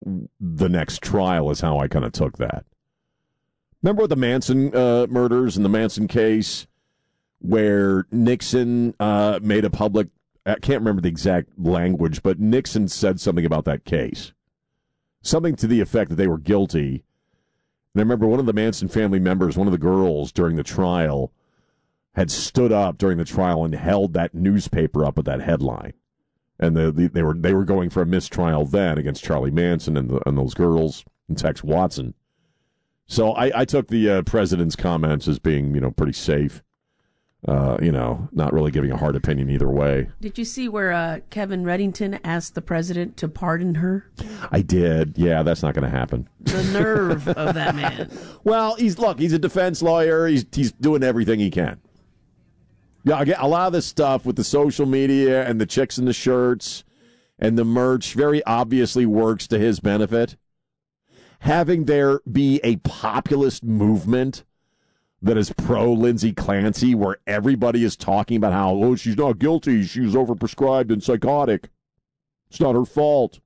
the next trial is how I kind of took that. Remember with the Manson murders and the Manson case where Nixon made a public, I can't remember the exact language, but Nixon said something about that case. Something to the effect that they were guilty. And I remember one of the Manson family members, one of the girls during the trial, had stood up during the trial and held that newspaper up with that headline. And they were going for a mistrial then against Charlie Manson and those girls and Tex Watson. So I took the president's comments as being, pretty safe. Not really giving a hard opinion either way. Did you see where Kevin Reddington asked the president to pardon her? I did. Yeah, that's not going to happen. The nerve of that man. Well, he's a defense lawyer. He's doing everything he can. Yeah, a lot of this stuff with the social media and the chicks in the shirts and the merch very obviously works to his benefit. Having there be a populist movement that is pro-Lindsay Clancy, where everybody is talking about how, she's not guilty, she was overprescribed and psychotic. It's not her fault.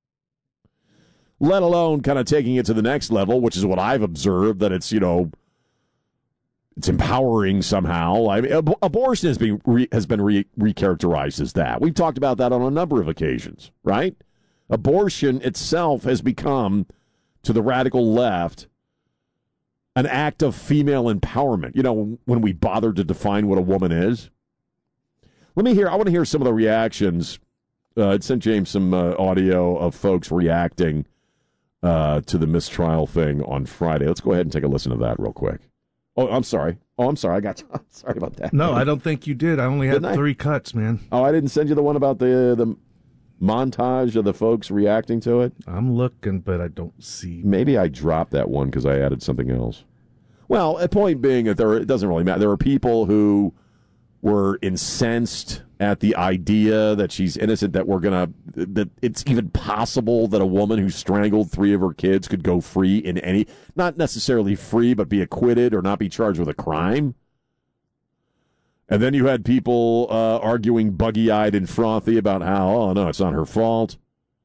Let alone kind of taking it to the next level, which is what I've observed, that it's, it's empowering somehow. I mean, abortion has been recharacterized as that. We've talked about that on a number of occasions, right? Abortion itself has become, to the radical left, an act of female empowerment. When we bother to define what a woman is. I want to hear some of the reactions. I sent James some audio of folks reacting to the mistrial thing on Friday. Let's go ahead and take a listen to that real quick. Oh, I'm sorry. I'm sorry about that. No, I don't think you did. I only had 3 cuts, man. Oh, I didn't send you the one about the montage of the folks reacting to it? I'm looking, but I don't see. Maybe I dropped that one because I added something else. Well, the point being that it doesn't really matter. There are people who were incensed at the idea that she's innocent, that it's even possible that a woman who strangled 3 of her kids could go free in any, not necessarily free, but be acquitted or not be charged with a crime. And then you had people arguing buggy-eyed and frothy about how, oh, no, it's not her fault.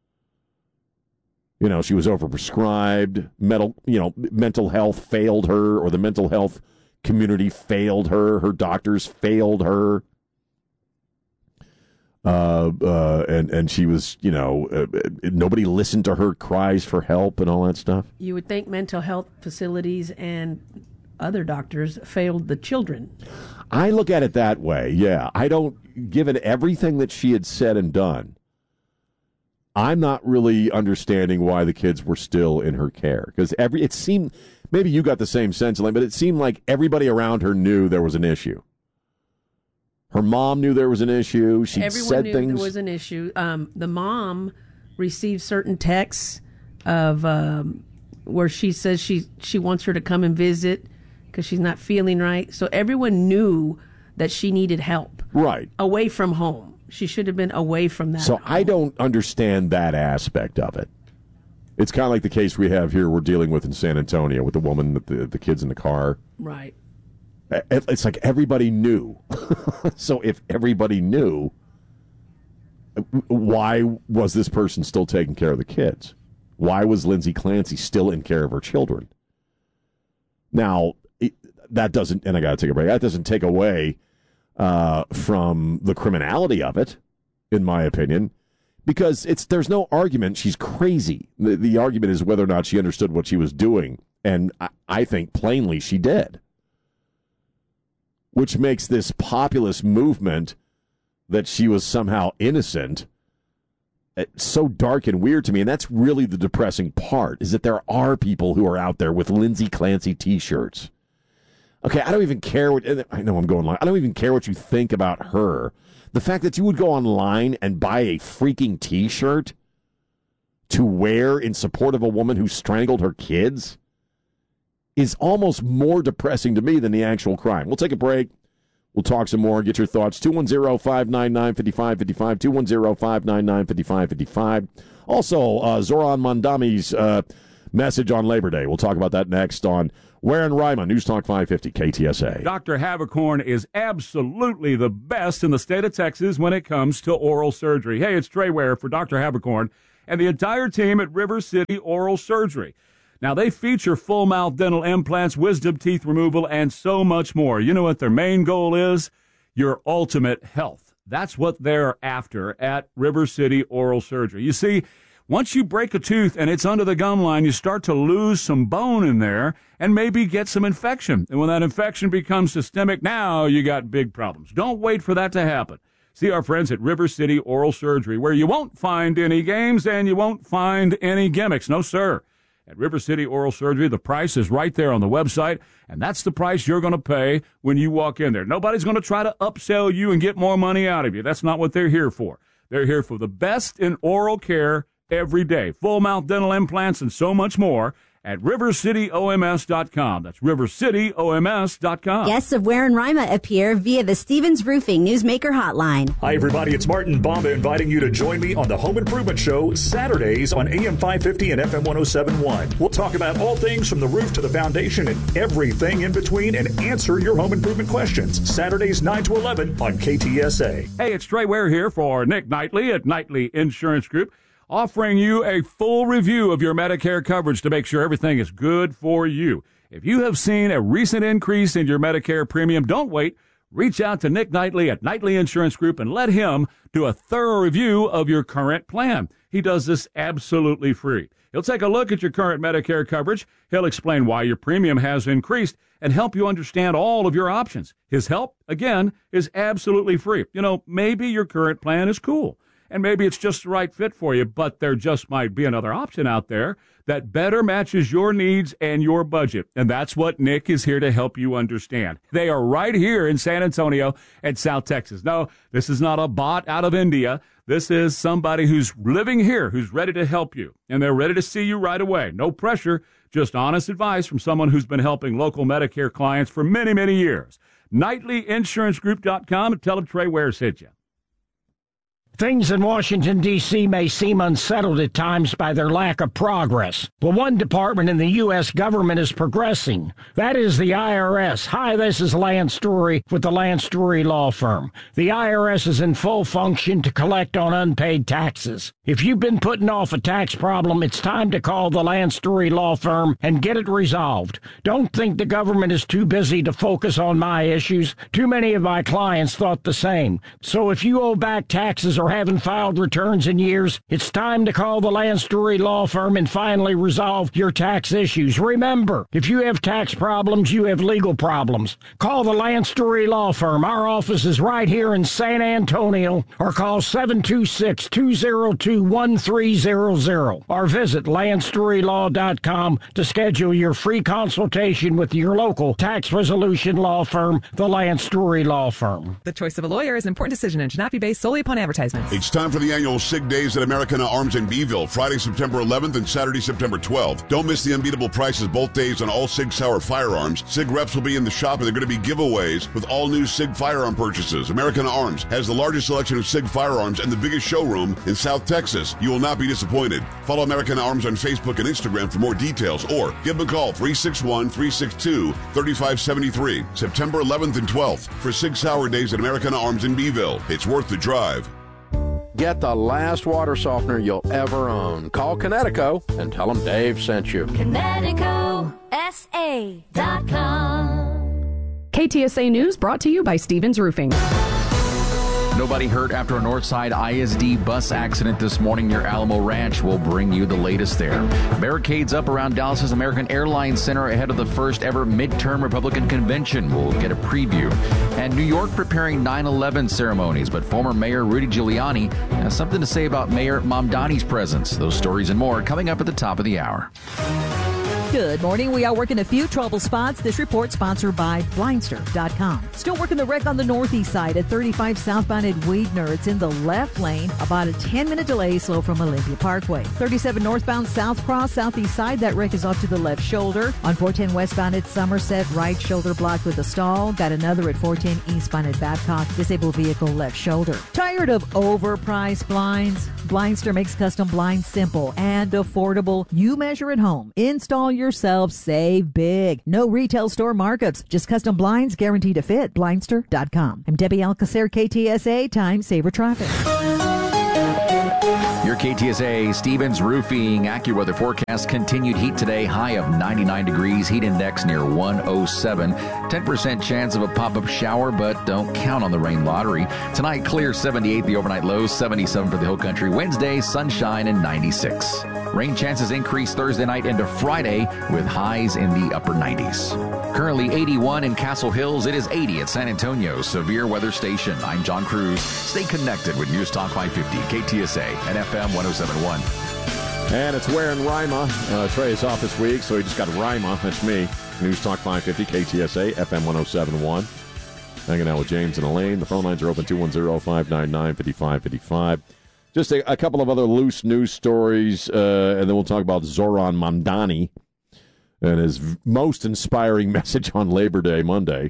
She was overprescribed. Mental health failed her, or the mental health community failed her. Her doctors failed her. And she was, nobody listened to her cries for help and all that stuff. You would think mental health facilities and other doctors failed the children. I look at it that way, yeah. I don't, given everything that she had said and done, I'm not really understanding why the kids were still in her care. Because it seemed, maybe you got the same sense, but it seemed like everybody around her knew there was an issue. Her mom knew there was an issue. Everyone knew there was an issue. The mom received certain texts of where she says she wants her to come and visit because she's not feeling right. So everyone knew that she needed help. Right. Away from home. She should have been away from that. So home. I don't understand that aspect of it. It's kind of like the case we have here we're dealing with in San Antonio with the woman, the kids in the car. Right. It's like everybody knew. So if everybody knew, why was this person still taking care of the kids? Why was Lindsay Clancy still in care of her children? Now, that doesn't, and I got to take a break, that doesn't take away from the criminality of it, in my opinion, because there's no argument she's crazy. The argument is whether or not she understood what she was doing, and I think plainly she did. Which makes this populist movement that she was somehow innocent so dark and weird to me. And that's really the depressing part, is that there are people who are out there with Lindsay Clancy T-shirts. Okay, I don't even care I know I'm going long. I don't even care what you think about her. The fact that you would go online and buy a freaking T-shirt to wear in support of a woman who strangled her kids is almost more depressing to me than the actual crime. We'll take a break. We'll talk some more. Get your thoughts. 210-599-5555. 210-599-5555. Also, Zoran Mondami's message on Labor Day. We'll talk about that next on Ware and Ryman, News Talk 550, KTSA. Dr. Habercorn is absolutely the best in the state of Texas when it comes to oral surgery. Hey, it's Trey Ware for Dr. Habercorn. and the entire team at River City Oral Surgery. Now, they feature full-mouth dental implants, wisdom teeth removal, and so much more. You know what their main goal is? Your ultimate health. That's what they're after at River City Oral Surgery. You see, once you break a tooth and it's under the gum line, you start to lose some bone in there and maybe get some infection. And when that infection becomes systemic, now you got big problems. Don't wait for that to happen. See our friends at River City Oral Surgery, where you won't find any games and you won't find any gimmicks. No, sir. At River City Oral Surgery, the price is right there on the website, and that's the price you're going to pay when you walk in there. Nobody's going to try to upsell you and get more money out of you. That's not what they're here for. They're here for the best in oral care every day. Full mouth dental implants and so much more at rivercityoms.com. That's rivercityoms.com. Guests of Ware and Rima appear via the Stevens Roofing Newsmaker Hotline. Hi, everybody. It's Martin Bomba inviting you to join me on the Home Improvement Show Saturdays on AM 550 and FM 107.1. We'll talk about all things from the roof to the foundation and everything in between and answer your home improvement questions. Saturdays 9 to 11 on KTSA. Hey, it's Trey Ware here for Nick Knightley at Knightley Insurance Group, offering you a full review of your Medicare coverage to make sure everything is good for you. If you have seen a recent increase in your Medicare premium, don't wait. Reach out to Nick Knightley at Knightley Insurance Group and let him do a thorough review of your current plan. He does this absolutely free. He'll take a look at your current Medicare coverage. He'll explain why your premium has increased and help you understand all of your options. His help, again, is absolutely free. You know, maybe your current plan is cool, and maybe it's just the right fit for you, but there just might be another option out there that better matches your needs and your budget. And that's what Nick is here to help you understand. They are right here in San Antonio and South Texas. No, this is not a bot out of India. This is somebody who's living here, who's ready to help you. And they're ready to see you right away. No pressure, just honest advice from someone who's been helping local Medicare clients for many, many years. KnightleyInsuranceGroup.com and tell them Trey Ware sent you. Things in Washington, D.C. may seem unsettled at times by their lack of progress. But one department in the U.S. government is progressing. That is the IRS. Hi, this is Lance Story with the Lance Story Law Firm. The IRS is in full function to collect on unpaid taxes. If you've been putting off a tax problem, it's time to call the Lance Story Law Firm and get it resolved. Don't think the government is too busy to focus on my issues. Too many of my clients thought the same. So if you owe back taxes or haven't filed returns in years, it's time to call the Lance Story Law Firm and finally resolve your tax issues. Remember, if you have tax problems, you have legal problems. Call the Lance Story Law Firm. Our office is right here in San Antonio, or call 726-202-1300 or visit LanceStoryLaw.com to schedule your free consultation with your local tax resolution law firm, the Lance Story Law Firm. The choice of a lawyer is an important decision and should not be based solely upon advertisement. It's time for the annual SIG Days at Americana Arms in Beeville, Friday, September 11th and Saturday, September 12th. Don't miss the unbeatable prices both days on all SIG Sauer firearms. SIG reps will be in the shop and they're going to be giveaways with all new SIG firearm purchases. Americana Arms has the largest selection of SIG firearms and the biggest showroom in South Texas. You will not be disappointed. Follow Americana Arms on Facebook and Instagram for more details or give them a call 361-362-3573. September 11th and 12th for SIG Sauer Days at Americana Arms in Beeville. It's worth the drive. Get the last water softener you'll ever own. Call Connecticut and tell them Dave sent you. ConnecticutSA.com. KTSA News brought to you by Stevens Roofing. Nobody hurt after a Northside ISD bus accident this morning near Alamo Ranch. We'll bring you the latest there. Barricades up around Dallas's American Airlines Center ahead of the first ever midterm Republican convention. We'll get a preview. And New York preparing 9/11 ceremonies, but former Mayor Rudy Giuliani has something to say about Mayor Mamdani's presence. Those stories and more coming up at the top of the hour. Good morning. We are working a few trouble spots. This report sponsored by Blindster.com. Still working the wreck on the northeast side at 35 southbound at Weidner. It's in the left lane. About a 10-minute delay slow from Olympia Parkway. 37 northbound South Cross, southeast side. That wreck is off to the left shoulder. On 410 westbound at Somerset, right shoulder blocked with a stall. Got another at 410 eastbound at Babcock. Disabled vehicle left shoulder. Tired of overpriced blinds? Blindster makes custom blinds simple and affordable. You measure at home. Install yourself, save big. No retail store markups, just custom blinds guaranteed to fit. Blindster.com. I'm Debbie Alcacer, KTSA Time Saver Traffic. Your KTSA, Stevens Roofing AccuWeather forecast. Continued heat today, high of 99 degrees, heat index near 107. 10% chance of a pop-up shower, but don't count on the rain lottery. Tonight, clear 78, the overnight low, 77 for the hill country. Wednesday, sunshine and 96. Rain chances increase Thursday night into Friday with highs in the upper 90s. Currently 81 in Castle Hills. It is 80 at San Antonio Severe Weather Station. I'm John Cruz. Stay connected with News Talk 550, KTSA, and FM 1071. And it's Ware and Rima. Trey is off this week, so he just got Rima. That's me. News Talk 550, KTSA, FM 1071. Hanging out with James and Elaine. The phone lines are open, 210-599-5555. Just a couple of other loose news stories, and then we'll talk about Zoran Mamdani and his most inspiring message on Labor Day Monday.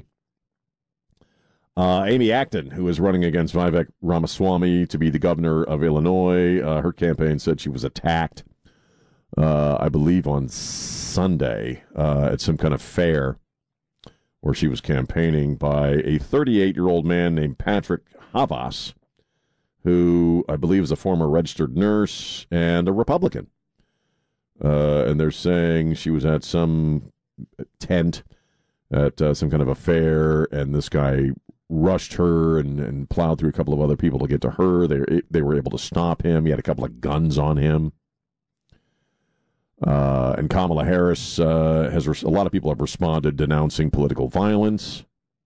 Amy Acton, who is running against Vivek Ramaswamy to be the governor of Illinois, her campaign said she was attacked, I believe, on Sunday at some kind of fair where she was campaigning by a 38-year-old man named Patrick Havas, who I believe is a former registered nurse and a Republican. And they're saying she was at some tent at some kind of a fair, and this guy rushed her and plowed through a couple of other people to get to her. They were able to stop him. He had a couple of guns on him. And Kamala Harris a lot of people have responded denouncing political violence.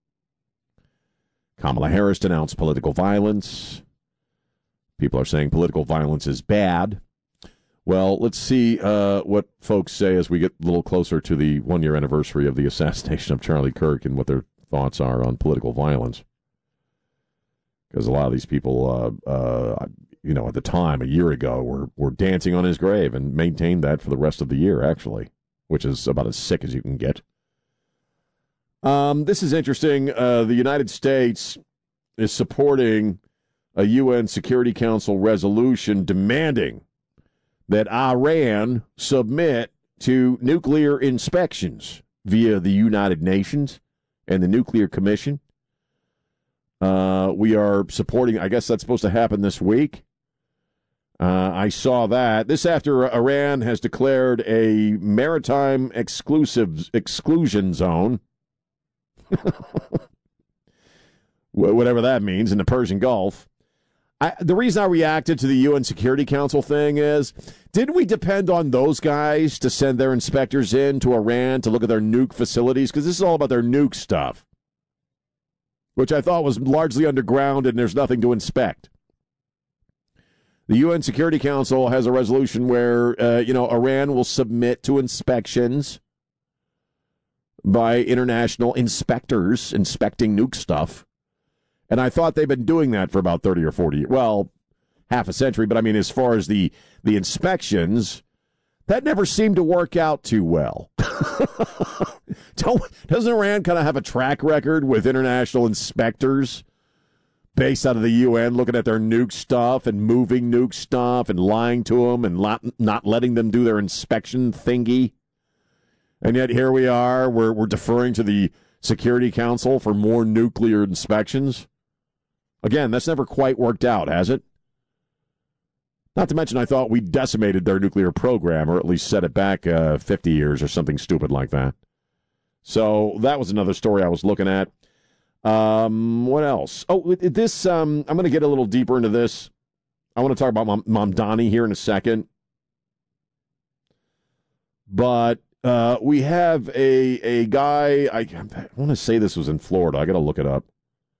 Kamala Harris denounced political violence. People are saying political violence is bad. Well, let's see what folks say as we get a little closer to the one-year anniversary of the assassination of Charlie Kirk and what their thoughts are on political violence. Because a lot of these people, at the time, a year ago, were dancing on his grave and maintained that for the rest of the year, actually, which is about as sick as you can get. This is interesting. The United States is supporting a UN Security Council resolution demanding that Iran submit to nuclear inspections via the United Nations and the Nuclear Commission. We are supporting, I guess that's supposed to happen this week. I saw that. This after Iran has declared a maritime exclusion zone, whatever that means, in the Persian Gulf. The reason I reacted to the UN Security Council thing is, didn't we depend on those guys to send their inspectors in to Iran to look at their nuke facilities? Because this is all about their nuke stuff, which I thought was largely underground and there's nothing to inspect. The UN Security Council has a resolution where, Iran will submit to inspections by international inspectors inspecting nuke stuff. And I thought they've been doing that for about 30 or 40 years. Well, half a century. But, I mean, as far as the inspections, that never seemed to work out too well. Doesn't Iran kind of have a track record with international inspectors based out of the UN looking at their nuke stuff and moving nuke stuff and lying to them and not letting them do their inspection thingy? And yet here we are. We're deferring to the Security Council for more nuclear inspections. Again, that's never quite worked out, has it? Not to mention, I thought we decimated their nuclear program, or at least set it back 50 years or something stupid like that. So that was another story I was looking at. What else? Oh, this, I'm going to get a little deeper into this. I want to talk about Mamdani here in a second. But we have a guy, I want to say this was in Florida. I got to look it up.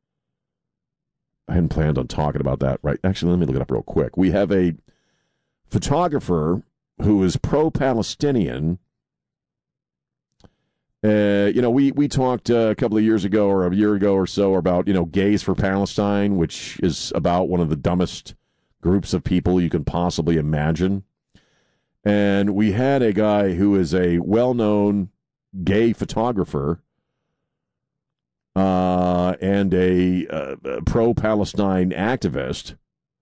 I hadn't planned on talking about that, right? Actually, let me look it up real quick. We have a photographer who is pro-Palestinian. We talked a couple of years ago or a year ago or so about, Gays for Palestine, which is about one of the dumbest groups of people you can possibly imagine. And we had a guy who is a well-known gay photographer and a pro-Palestine activist.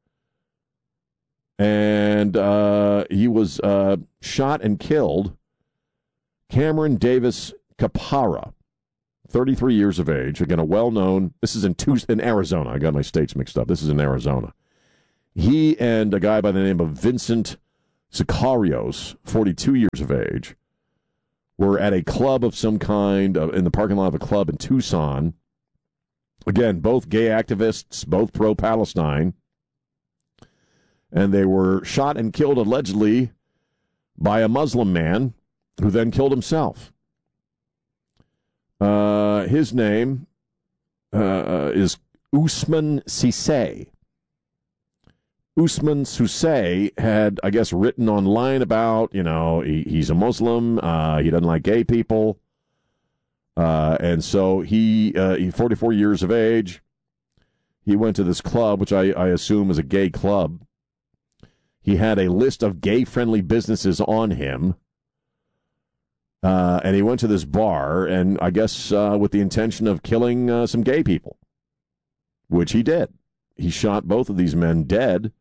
And he was shot and killed. Cameron Davis Kapara, 33 years of age. Again, a well-known, this is in Arizona. I got my states mixed up. This is in Arizona. He and a guy by the name of Vincent Sicarios, 42 years of age, were at a club of some kind, in the parking lot of a club in Tucson. Again, both gay activists, both pro-Palestine. And they were shot and killed allegedly by a Muslim man who then killed himself. His name is Usman Sisay. Usman Sisay had, I guess, written online about, he's a Muslim, he doesn't like gay people. And so he's 44 years of age. He went to this club, which I assume is a gay club. He had a list of gay-friendly businesses on him. And he went to this bar, and I guess with the intention of killing some gay people, which he did. He shot both of these men dead,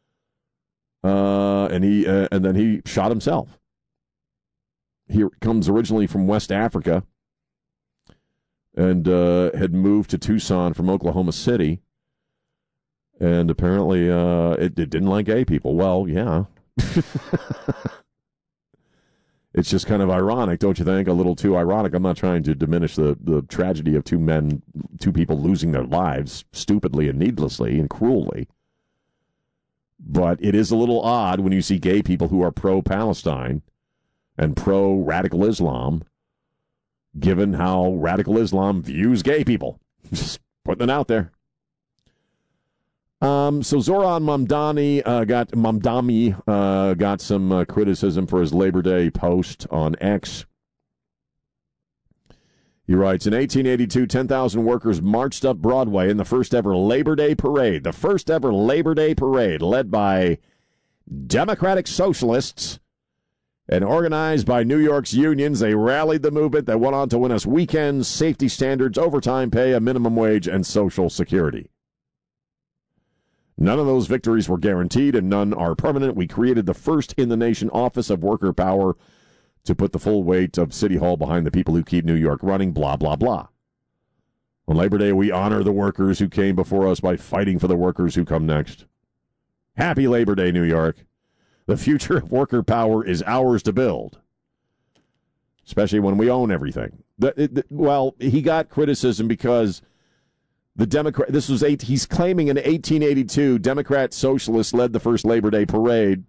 and then he shot himself. He comes originally from West Africa and had moved to Tucson from Oklahoma City. And apparently it didn't like gay people. Well, yeah. It's just kind of ironic, don't you think? A little too ironic. I'm not trying to diminish the tragedy of two people losing their lives stupidly and needlessly and cruelly. But it is a little odd when you see gay people who are pro-Palestine and pro-radical Islam, given how radical Islam views gay people. Just putting it out there. So Zoran Mamdani got some criticism for his Labor Day post on X. He writes, in 1882, 10,000 workers marched up Broadway in the first ever Labor Day parade. The first ever Labor Day parade led by Democratic Socialists and organized by New York's unions. They rallied the movement that went on to win us weekends, safety standards, overtime pay, a minimum wage, and Social Security. None of those victories were guaranteed, and none are permanent. We created the first in the nation Office of Worker Power to put the full weight of City Hall behind the people who keep New York running, blah, blah, blah. On Labor Day, we honor the workers who came before us by fighting for the workers who come next. Happy Labor Day, New York. The future of worker power is ours to build, especially when we own everything. Well, he got criticism because the Democrat, he's claiming in 1882, Democrat socialists led the first Labor Day parade,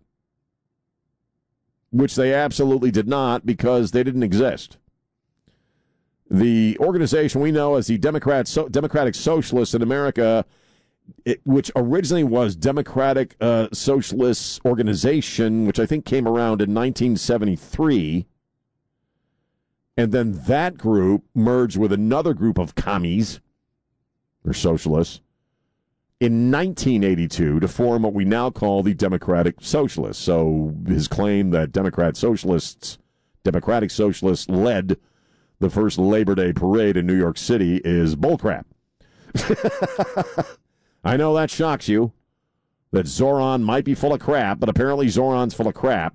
which they absolutely did not because they didn't exist. The organization we know as the Democratic Socialists in America, which originally was Democratic Socialist Organization, which I think came around in 1973, and then that group merged with another group of commies, or socialists, in 1982 to form what we now call the Democratic Socialists. So his claim that Democratic Socialists led the first Labor Day parade in New York City is bullcrap. I know that shocks you, that Zoran might be full of crap, but apparently Zoran's full of crap.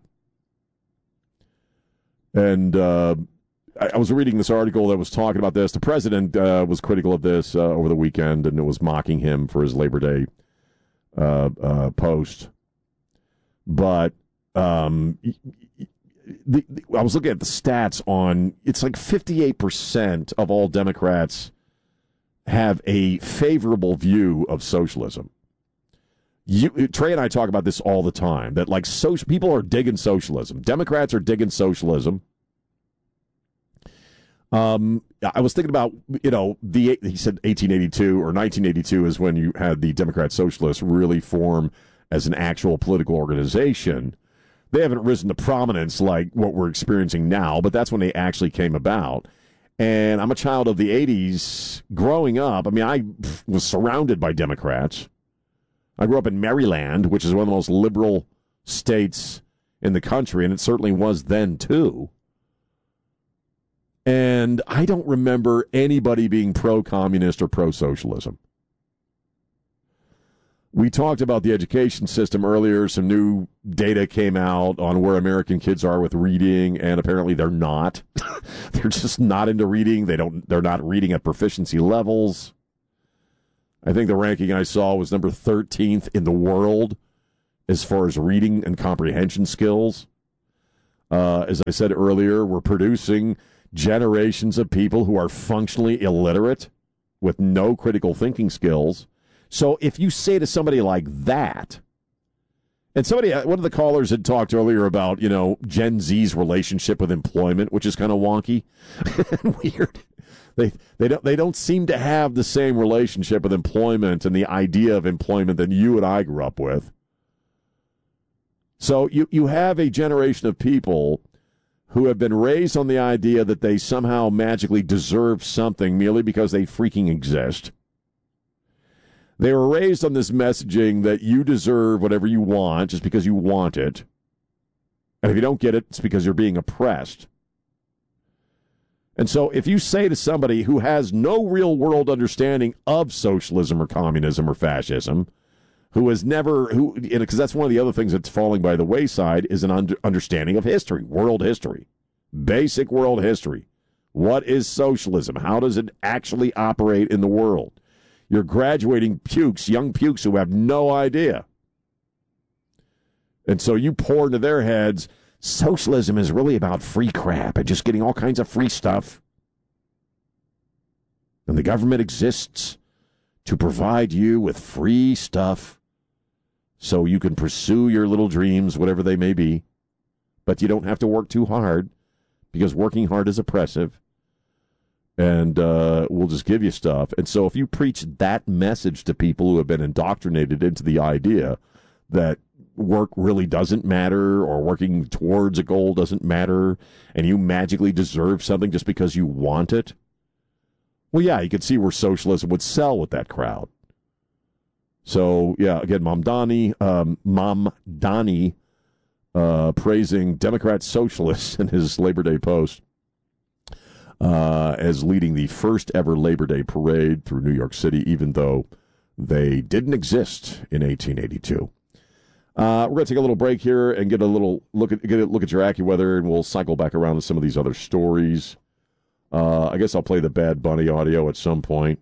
And I was reading this article that was talking about this. The president was critical of this over the weekend, and it was mocking him for his Labor Day post. But I was looking at the stats on, it's like 58% of all Democrats have a favorable view of socialism. Trey and I talk about this all the time, that like people are digging socialism. Democrats are digging socialism. I was thinking about, he said 1882 or 1982 is when you had the Democrat Socialists really form as an actual political organization. They haven't risen to prominence like what we're experiencing now, but that's when they actually came about. And I'm a child of the 80s growing up. I mean, I was surrounded by Democrats. I grew up in Maryland, which is one of the most liberal states in the country, and it certainly was then, too. And I don't remember anybody being pro-communist or pro-socialism. We talked about the education system earlier. Some new data came out on where American kids are with reading, and apparently they're not. They're just not into reading. They're not reading at proficiency levels. I think the ranking I saw was number 13th in the world as far as reading and comprehension skills. As I said earlier, we're producing generations of people who are functionally illiterate with no critical thinking skills. So if you say to somebody like that, and one of the callers had talked earlier about, Gen Z's relationship with employment, which is kind of wonky and weird. They don't seem to have the same relationship with employment and the idea of employment that you and I grew up with. So you have a generation of people who have been raised on the idea that they somehow magically deserve something merely because they freaking exist. They were raised on this messaging that you deserve whatever you want just because you want it. And if you don't get it, it's because you're being oppressed. And so if you say to somebody who has no real world understanding of socialism or communism or fascism, because that's one of the other things that's falling by the wayside, is an understanding of history, world history, basic world history. What is socialism? How does it actually operate in the world? You're graduating young pukes who have no idea. And so you pour into their heads, socialism is really about free crap and just getting all kinds of free stuff. And the government exists to provide you with free stuff so you can pursue your little dreams, whatever they may be. But you don't have to work too hard because working hard is oppressive. And we'll just give you stuff. And so if you preach that message to people who have been indoctrinated into the idea that work really doesn't matter or working towards a goal doesn't matter and you magically deserve something just because you want it, well, yeah, you could see where socialism would sell with that crowd. So, yeah, again, Mamdani praising Democrat socialists in his Labor Day post. As leading the first ever Labor Day parade through New York City, even though they didn't exist in 1882. We're going to take a little break here and get a look at your AccuWeather, and we'll cycle back around to some of these other stories. I guess I'll play the Bad Bunny audio at some point.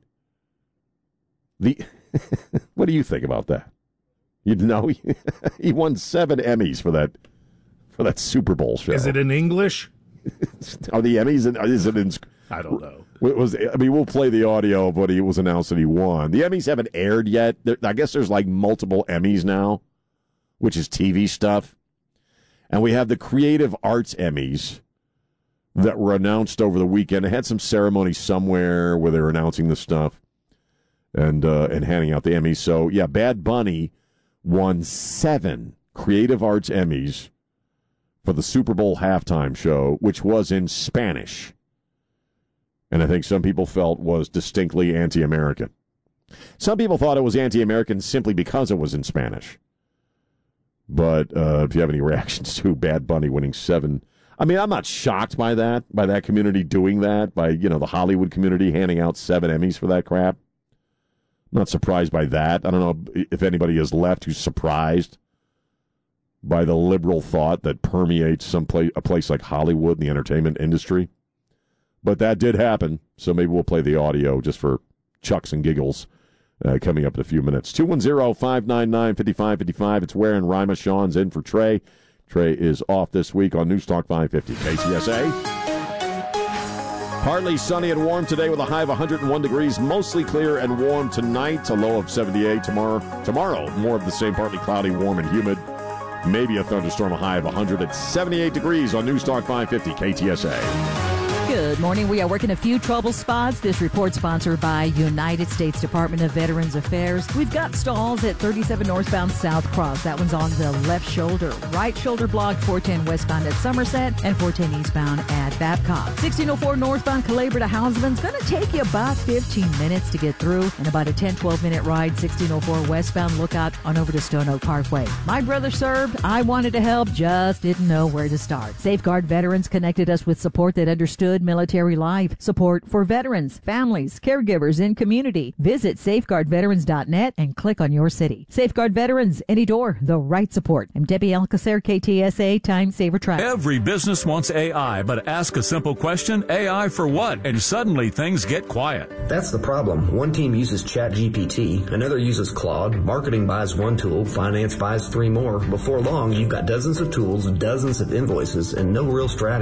What do you think about that? You know, he won 7 Emmys for that Super Bowl show. Is it in English? Are the Emmys? Is it in? I don't know. We'll play the audio of what he was announced that he won. The Emmys haven't aired yet. I guess there's like multiple Emmys now, which is TV stuff. And we have the Creative Arts Emmys that were announced over the weekend. It had some ceremony somewhere where they were announcing the stuff and handing out the Emmys. So, yeah, Bad Bunny won 7 Creative Arts Emmys for the Super Bowl halftime show, which was in Spanish. And I think some people felt was distinctly anti-American. Some people thought it was anti-American simply because it was in Spanish. But if you have any reactions to Bad Bunny winning 7, I mean, I'm not shocked by that community doing that, by, the Hollywood community handing out 7 Emmys for that crap. I'm not surprised by that. I don't know if anybody is left who's surprised by the liberal thought that permeates a place like Hollywood and the entertainment industry. But that did happen, so maybe we'll play the audio just for chucks and giggles coming up in a few minutes. 210-599-5555. It's Ware and Rima. Sean's in for Trey. Trey is off this week on News Talk 550 KTSA. Partly sunny and warm today with a high of 101 degrees. Mostly clear and warm tonight. A low of 78 tomorrow. More of the same, partly cloudy, warm and humid. Maybe a thunderstorm, a high of 100 at 78 degrees on News Talk 550 KTSA. Good morning. We are working a few trouble spots. This report sponsored by United States Department of Veterans Affairs. We've got stalls at 37 northbound South Cross. That one's on the left shoulder. Right shoulder blocked 410 westbound at Somerset and 410 eastbound at Babcock. 1604 northbound Calabria to Houseman's going to take you about 15 minutes to get through and about a 10-12 minute ride. 1604 westbound lookout on over to Stone Oak Parkway. My brother served. I wanted to help, just didn't know where to start. Safeguard Veterans connected us with support that understood Military Life, support for veterans, families, caregivers, and community. Visit safeguardveterans.net and click on your city. Safeguard Veterans, any door, the right support. I'm Debbie Alcacer, KTSA Time Saver Travel. Every business wants AI, but ask a simple question, AI for what? And suddenly things get quiet. That's the problem. One team uses ChatGPT, another uses Claude, marketing buys one tool, finance buys 3 more. Before long, you've got dozens of tools, dozens of invoices, and no real strategy.